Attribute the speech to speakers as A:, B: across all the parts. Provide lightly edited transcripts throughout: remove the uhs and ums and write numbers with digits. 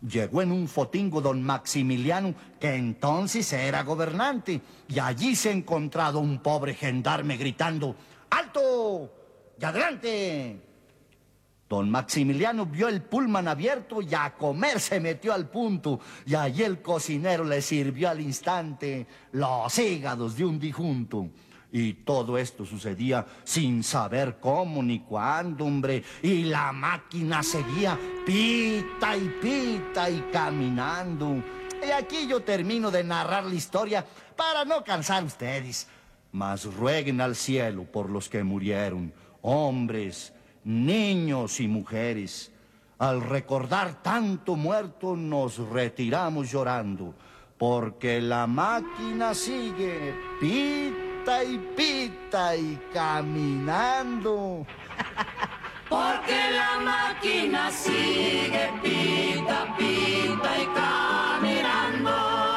A: Llegó en un fotingo don Maximiliano, que entonces era gobernante, y allí se ha encontrado un pobre gendarme gritando: ¡alto! ¡Y adelante! Don Maximiliano vio el pullman abierto y a comer se metió al punto, y allí el cocinero le sirvió al instante los hígados de un difunto. Y todo esto sucedía sin saber cómo ni cuándo, hombre. Y la máquina seguía pita y caminando. Y aquí yo termino de narrar la historia para no cansar a ustedes. Mas rueguen al cielo por los que murieron, hombres, niños y mujeres. Al recordar tanto muerto nos retiramos llorando, porque la máquina sigue pita y caminando.
B: Porque la máquina sigue pita y caminando.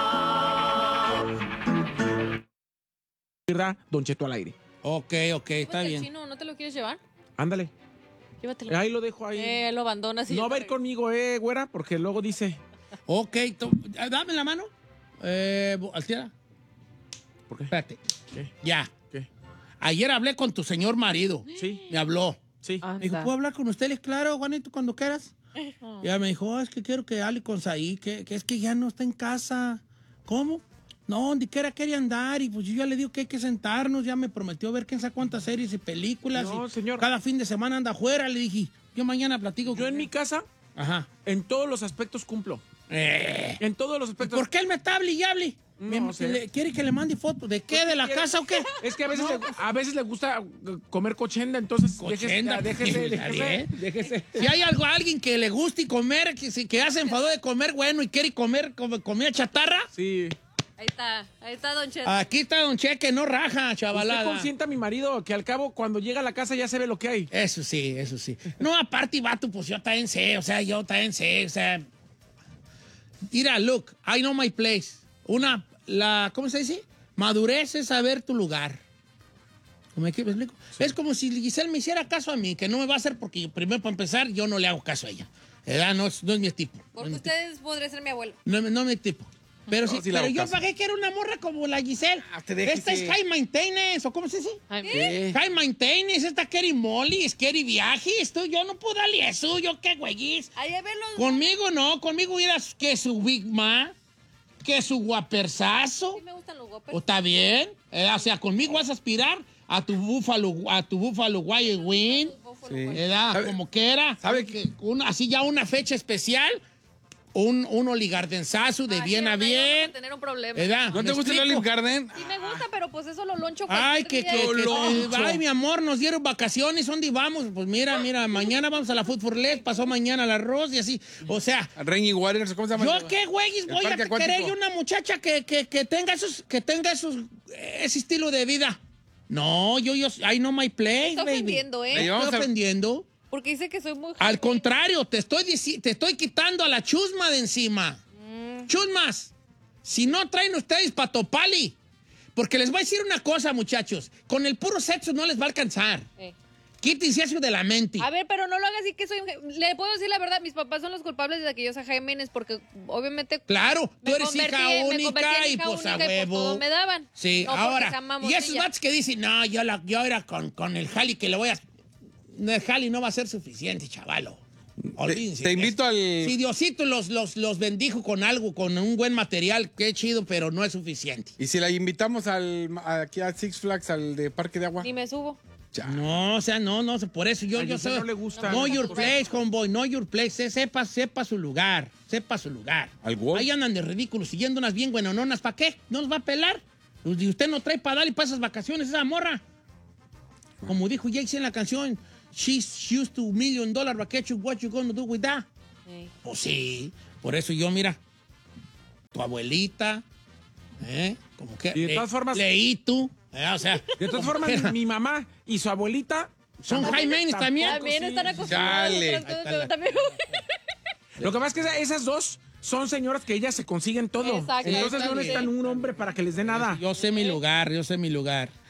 C: Don Cheto al aire.
D: Ok, está bien.
E: Chino, ¿no te lo quieres llevar?
C: Ándale.
E: Llévatelo.
C: Ahí lo dejo ahí.
E: Lo abandonas y...
C: No va a ir conmigo, güera, porque luego dice...
D: Ok, dame la mano. Altiera.
C: ¿Por qué?
D: Espérate.
C: ¿Qué?
D: Ya.
C: ¿Qué?
D: Ayer hablé con tu señor marido.
C: Sí.
D: Me habló.
C: Sí.
D: Me dijo, ¿puedo hablar con ustedes? Claro, Juanito, cuando quieras. Ya me dijo, es que quiero que hable con Saí, que es que ya no está en casa. ¿Cómo? No, donde quiera quería andar, y pues yo ya le digo que hay que sentarnos, ya me prometió ver quién sabe cuántas series y películas.
C: No,
D: y
C: señor.
D: Cada fin de semana anda afuera, le dije, yo mañana platico con
C: Yo en
D: él.
C: mi casa,
D: Ajá.
C: en todos los aspectos cumplo. En todos los aspectos.
D: ¿Por qué él me está hable y hable?
C: No sé.
D: ¿Quiere que le mande fotos? ¿De qué? ¿De la casa o qué?
C: Es que a veces le gusta comer cochenda, entonces
D: Cochenda,
C: déjese.
D: Si hay alguien que le guste y comer, que hace enfado de comer bueno y quiere comer comida chatarra,
C: Sí.
E: Ahí está Don Cheto.
D: aquí está Don Cheque, no raja, chavalada.
C: Usted consienta a mi marido, que al cabo cuando llega a la casa ya se ve lo que hay.
D: Eso sí. No, aparte, vato, pues yo también sé, o sea. Mira, look, I know my place. ¿Cómo se dice? Madurez es saber tu lugar. ¿Me explico? Sí. Es como si Giselle me hiciera caso a mí, que no me va a hacer porque, primero, para empezar, yo no le hago caso a ella. ¿Verdad? No es mi tipo.
E: Porque ustedes podrían ser mi abuelo.
D: No es mi tipo. Pero,
C: No,
D: sí,
C: sí
D: pero yo
C: caso.
D: pagué que era una morra como la Giselle.
C: Déjese.
D: Esta es high maintenance, ¿o cómo se dice?
E: ¿Sí?
D: High maintenance, esta Kerry Molly, Kerry Viajes. Yo no puedo darle eso, yo qué güeyes.
E: Ahí a verlos.
D: Conmigo no, conmigo irás que su Big Ma, que su guapersazo.
E: Sí me gustan los guapos.
D: ¿O está bien? O sea, conmigo vas a aspirar a tu búfalo Wild Wing.
E: Sí.
D: ¿Verdad? Como que era.
F: ¿Sabe
D: que así ya una fecha especial. Un oligardenzazo de bien a
E: Vamos a
D: bien.
E: tener un problema.
D: ¿Verdad?
F: ¿No te gusta el Olive Garden?
E: Sí me gusta, pero pues eso lo loncho.
D: Ay,
E: cualquier día.
D: ay, mi amor, nos dieron vacaciones, ¿dónde vamos? Pues mira, mañana vamos a la Food for Less, pasó mañana al arroz y así. O sea,
F: Rainy Warriors, ¿cómo se llama?
D: ¿yo qué, güeyes, voy a
F: parque acuático.
D: querer yo una muchacha que tenga ese estilo de vida? No, yo, I know my place,
E: Está
D: baby.
E: ofendiendo, ¿eh?
F: Ahí vamos
D: Estoy
F: a-
D: ofendiendo.
E: Porque dice que soy muy...
D: Al contrario, te estoy quitando a la chusma de encima. Chusmas, si no traen ustedes patopali, porque les voy a decir una cosa, muchachos, con el puro sexo no les va a alcanzar. Quítense eso de la mente.
E: A ver, pero no lo hagas así que soy... Le puedo decir la verdad, mis papás son los culpables de que yo sea Jiménez, porque obviamente...
D: Claro, tú eres hija
E: me convertí
D: única
E: en
D: y
E: hija
D: pues a
E: única y
D: huevo.
E: por todo me daban.
D: Sí,
E: No, porque
D: ahora,
E: sea
D: y
E: mamosilla.
D: esos vatos que dicen, no, yo era con el jali que le voy a... No, el jali no va a ser suficiente, chavalo. Olvídense
F: Te
D: de
F: invito
D: eso.
F: al...
D: Si Diosito los bendijo con algo, con un buen material, qué chido, pero no es suficiente.
F: Y si la invitamos aquí a Six Flags, al de Parque de Agua.
E: Ni me subo.
D: No, o sea, no, por eso yo
C: A usted
D: soy...
C: no le gusta.
D: Know your place, homeboy, know your place. Sepa su lugar,
F: ¿Al Wolf?
D: Ahí andan de ridículos, siguiendo unas bien buenononas. ¿Para qué? ¿No nos va a pelar? Y usted no trae para darle para esas vacaciones esa morra. Como dijo Jay en la canción, she's used to $1 million vacation, what you gonna do with that?
E: Sí.
D: Pues sí, por eso yo, mira, tu abuelita, como que...
C: Y de todas formas-
D: Leí tú, o sea...
C: De todas formas, mi mamá y su abuelita
D: ¿Son Jaimenes también?
E: También
C: sí.
E: están acostumbrados.
F: Chale.
E: a otras cosas, también.
C: Lo que pasa es que esas dos son señoras que ellas se consiguen todo.
E: Exacto.
C: Entonces
D: Está
C: no necesitan
D: bien.
C: un hombre para que les dé nada.
D: Yo sé mi lugar.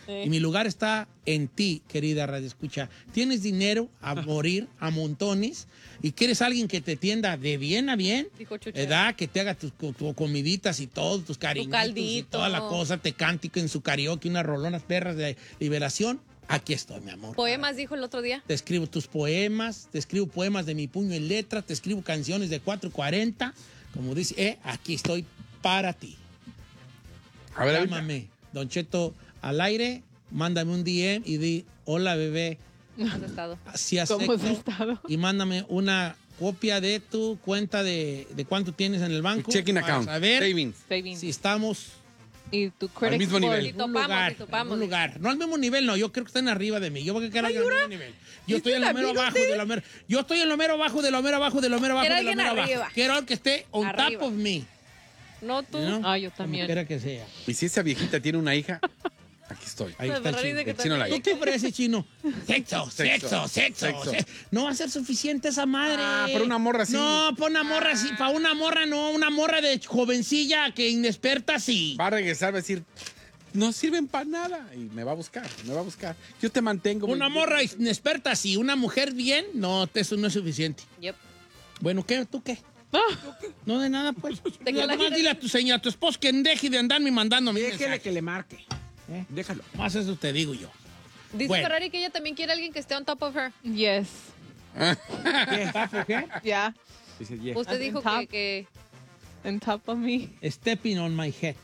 D: Y mi lugar está en ti, querida radioescucha. Tienes dinero a morir, a montones, y quieres alguien que te tienda de bien a bien,
E: Dijo Chucho.
D: ¿verdad? Que te haga tus comiditas y todo, tus cariñitos y
E: caldito.
D: toda la cosa, te cante en su karaoke, unas rolonas perras de liberación. Aquí estoy, mi amor.
E: Poemas, dijo el otro día.
D: Te escribo tus poemas, te escribo poemas de mi puño en letra, te escribo canciones de 440. Como dice, aquí estoy para ti.
F: A ver,
D: Llámame, Don Cheto, al aire, mándame un DM y di, hola, bebé.
E: Has estado.
D: Si has
G: ¿Cómo has
D: sexo,
G: estado?
D: y mándame una copia de tu cuenta de cuánto tienes en el banco.
F: checking
D: para
F: account,
D: saber
F: savings.
G: Savings.
D: si estamos
G: Y tu credit
F: mismo
G: score.
F: nivel.
E: Y topamos, y topamos.
D: en un lugar. No al mismo nivel, no. Yo creo que están arriba de mí. Yo creo que al mismo nivel. Yo estoy en lo mero abajo de lo mero. Yo estoy en lo mero abajo de lo mero abajo de lo mero abajo
E: Quiero
D: de lo
E: alguien
D: mero
E: arriba.
D: abajo. Quiero que esté on
E: Arriba.
D: top of me.
E: No tú.
D: ¿no?
G: Ah, yo
D: Como
G: también.
D: quiera que sea.
F: Y si esa viejita tiene una hija, aquí estoy.
D: Ahí
E: La
D: está el
E: verdad
D: chino.
E: dice que
F: El chino la
E: también.
D: ¿Tú qué ofreces, chino? Sexo,
F: Sexo,
D: sexo, sexo.
F: sexo.
D: No va a ser suficiente esa madre.
F: Ah, para una morra sí.
D: No, para una morra sí. Para una morra no. Una morra de jovencilla que inexperta sí.
F: Va a regresar, va a decir, no sirven para nada. Y me va a buscar, me va a buscar. Yo te mantengo.
D: Una
F: güey.
D: morra inexperta sí. Una mujer bien, no, eso no es suficiente.
E: Yep.
D: Bueno, ¿qué? ¿Tú qué? No de nada, pues.
E: ¿De qué la
D: Nomás dile a tu señora, a tu esposo que deje de andarme mandando mi
C: Déjele que le marque.
D: ¿Eh?
C: Déjalo.
D: Más eso te digo yo.
E: Dice
D: Bueno.
E: Ferrari que ella también quiere a alguien que esté on top of her.
G: Yes.
D: ¿Qué?
G: Yeah.
C: Dice, yeah.
E: Usted
G: On
E: dijo
G: top.
E: que
G: On top of me.
D: Stepping on my head.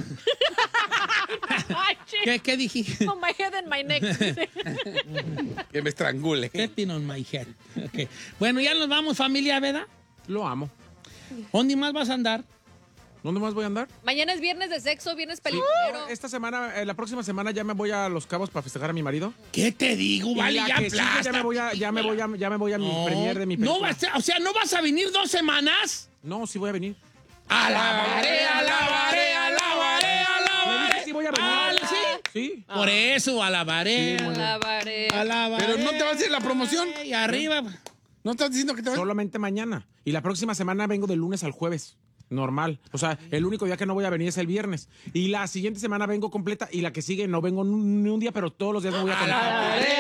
E: Ay, chico.
D: ¿Qué dijiste?
E: On my head and my neck.
F: Que me estrangule.
D: Stepping on my head. Ok. Bueno, ya nos vamos, familia, ¿verdad?
C: Lo amo.
D: ¿Dónde más vas a andar?
C: ¿Dónde más voy a andar?
E: Mañana es viernes de sexo, viernes peliculero.
C: Esta semana, la próxima semana ya me voy a Los Cabos para festejar a mi marido.
D: ¿Qué te digo?
C: Y
D: Vale,
C: la
D: ya
C: que sigue,
D: aplasta.
C: ya me voy a mi premier de mi
D: no
C: película.
D: vas a, o sea, ¿no vas a venir 2 semanas?
C: No, sí voy a venir.
D: Alabaré, alabaré, alabaré, alabaré.
C: Le dije sí voy a venir.
D: ¿Sí?
C: Sí.
D: Por eso, alabaré.
C: Sí, muy bien.
E: Alabaré.
D: Alabaré.
F: Pero no te va a hacer la promoción.
D: Y arriba.
F: No estás diciendo que te vas.
C: Solamente mañana. Y la próxima semana vengo de lunes al jueves. Normal. O sea, el único día que no voy a venir es el viernes. Y la siguiente semana vengo completa. Y la que sigue no vengo ni un día, pero todos los días me voy a conectar.
D: Alabaré,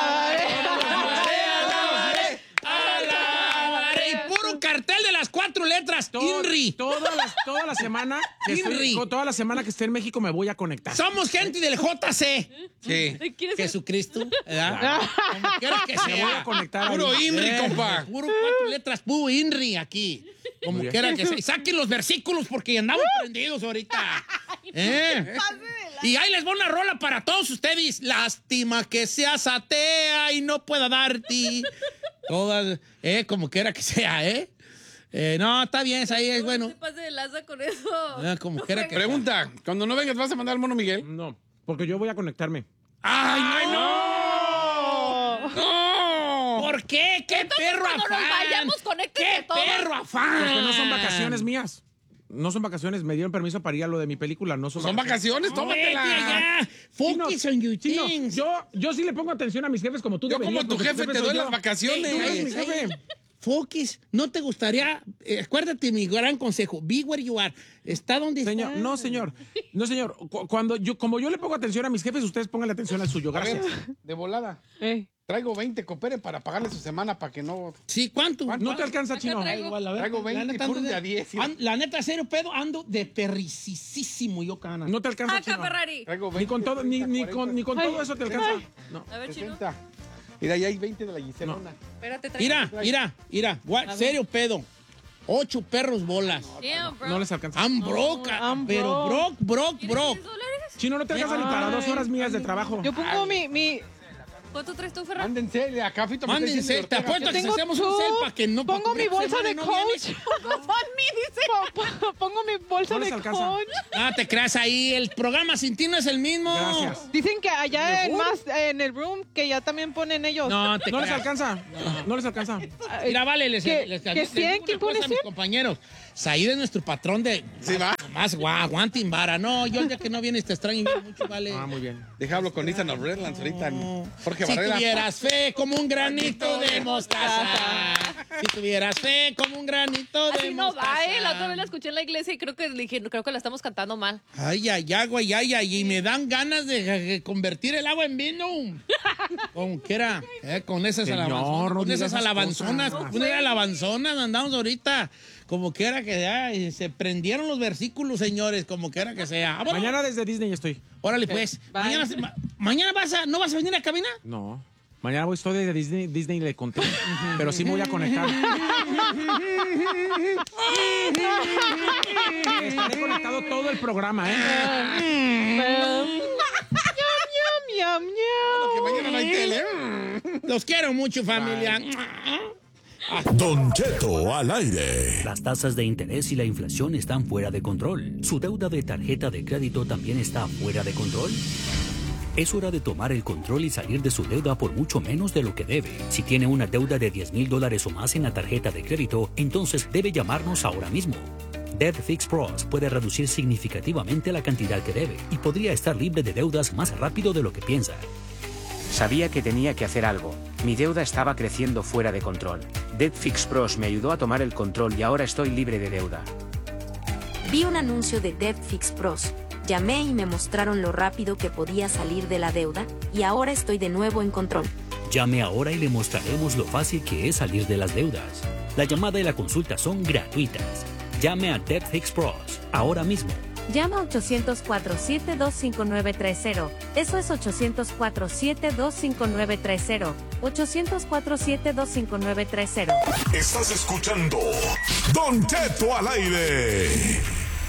D: y puro cartel de las 4 letras. INRI.
C: Toda la semana
D: Inri.
C: toda la semana que esté en México me voy a conectar.
D: Somos gente del JC.
F: Sí.
E: ¿Quieres
D: Jesucristo, ¿verdad? Como quiera que
C: Me voy a
D: sea.
C: conectar.
F: Puro
C: ahí.
F: INRI, compa.
D: Puro 4 letras, puro INRI aquí. Como
C: Muy bien.
D: quiera que sea. Y saquen los versículos porque andamos prendidos ahorita. Y ahí les voy una rola para todos ustedes. Lástima que seas atea y no pueda darte. Todas, como quiera que sea, no, está bien, ahí es bueno.
E: No se pase de laza con eso.
D: Como quiera que
F: Pregunta, cuando no vengas, ¿vas a mandar al mono Miguel?
C: No, porque yo voy a conectarme.
D: ¡Ay, no!
F: ¡No!
D: ¿Por qué? ¡Qué perro
E: cuando nos
D: afán!
E: vayamos, conéctense
D: ¡Qué
E: todos.
D: perro afán!
C: Porque no son vacaciones mías. No son vacaciones. Me dieron permiso para ir a lo de mi película. No son,
F: Son vacaciones, tómatela.
D: ya! ¡Focus on your
C: Sí, no,
D: things!
C: yo sí le pongo atención a mis jefes como tú
F: Yo
C: deberías,
F: como tu
C: porque
F: jefe te
C: soy
F: doy
C: yo.
F: las vacaciones.
C: Tú eres mi jefe.
D: Focus, ¿no te gustaría? Acuérdate mi gran consejo. Be where you are. Está donde
C: Señor,
D: está.
C: no, señor. No, señor. Como yo le pongo atención a mis jefes, ustedes pongan atención al suyo.
F: A ver,
C: Gracias.
F: de volada. Traigo 20, cooperen para pagarle su semana para que no...
D: Sí, ¿cuánto?
C: No te alcanza, chino.
E: traigo.
D: Igual, a ver.
F: Traigo 20
D: La neta,
F: puros
D: ando
F: de a 10.
D: La neta, serio, pedo, ando de perricisísimo yo, cana.
C: No te alcanza,
E: Acá,
C: chino.
E: Ferrari.
F: Traigo 20.
C: Ni con todo, ni con todo eso te alcanza. No.
E: A ver, chino.
F: 60. Mira, ya hay 20 de la Giselona.
E: Espérate, traigo.
D: Mira. Serio, pedo. 8 perros bolas.
E: Damn, bro.
C: No les alcanza.
D: I'm broke,
G: I'm
D: pero broke.
E: $10?
C: Chino, no te alcanza ni para 2 horas mías de trabajo.
G: Yo pongo mi
E: ¿Cuánto traes tú, Ferrari?
F: Mándense, acá Fito me está
D: Mándense,
F: diciendo
D: te
F: de Ortega.
D: apuesto que si
G: tengo
D: hacemos un
G: two.
D: selpa que no...
G: Pongo mi bolsa de
D: no
G: coach.
D: vienes.
G: Pongo mi bolsa
C: No les
G: de
C: alcanza.
G: coach.
D: Ah, te creas ahí, el programa sin ti no es el mismo.
C: Gracias.
G: Dicen que allá en el room que ya también ponen ellos.
D: No, te
C: No les
D: creas.
C: alcanza. No les alcanza.
D: Mira, vale, les
G: ¿Qué-
D: les
G: qué
D: les
G: 100?
D: digo
G: ¿Quién
D: una cosa
G: pone
D: a mis
G: 100?
D: compañeros. Said es nuestro patrón de...
F: Sí, va.
D: Más aguanten vara. No, yo el día que no vienes te extraño bien mucho, vale.
C: Ah, muy bien.
F: Deja hablo con Ethan of Redlands ahorita. Jorge
D: Si
F: Barrera.
D: tuvieras fe como un granito de mostaza. Si tuvieras fe como un granito de
E: Así no
D: mostaza.
E: va, La otra vez la escuché en la iglesia y creo que dije, creo que la estamos cantando mal.
D: Ay, agua, y me dan ganas de convertir el agua en vino. Como que era, con esas
C: Señor,
D: alabanzonas.
C: no
D: Con
C: diga
D: esas
C: esas
D: alabanzonas.
C: cosas.
D: Con esas alabanzonas andamos ahorita. Como que era que ya se prendieron los versículos, señores. Como que era que sea. ¡Vámonos!
C: Mañana desde Disney estoy.
D: Órale, pues.
G: Bye.
D: Mañana ¿no vas a venir a caminar?
C: No. Mañana estoy desde Disney le conté. Pero sí me voy a conectar. Estaré conectado todo el programa,
G: Miam, miam.
F: Que mañana no hay tele.
D: Los quiero mucho, familia.
H: Don Cheto al aire.
I: Las tasas de interés y la inflación están fuera de control. ¿Su deuda de tarjeta de crédito también está fuera de control? Es hora de tomar el control y salir de su deuda por mucho menos de lo que debe. Si tiene una deuda de $10,000 o más en la tarjeta de crédito, entonces debe llamarnos ahora mismo. Debt Fix Pros puede reducir significativamente la cantidad que debe y podría estar libre de deudas más rápido de lo que piensa.
J: Sabía que tenía que hacer algo. Mi deuda estaba creciendo fuera de control. Debt Fix Pros me ayudó a tomar el control y ahora estoy libre de deuda.
K: Vi un anuncio de Debt Fix Pros. Llamé y me mostraron lo rápido que podía salir de la deuda y ahora estoy de nuevo en control.
I: Llame ahora y le mostraremos lo fácil que es salir de las deudas. La llamada y la consulta son gratuitas. Llame a Debt Fix Pros ahora mismo.
L: Llama 800-472-5930. Eso es 800-472-5930. 800-472-5930.
H: Estás escuchando Don Cheto al aire.